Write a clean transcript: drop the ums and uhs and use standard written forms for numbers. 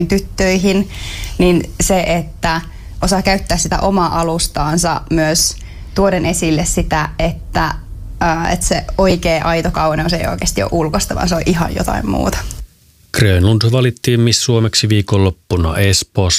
tyttöihin, niin se, että osaa käyttää sitä omaa alustaansa myös tuoden esille sitä, että se oikea aito kauneus ei oikeasti ole ulkoista, vaan se on ihan jotain muuta. Grönlund valittiin Miss Suomeksi viikonloppuna Espoossa.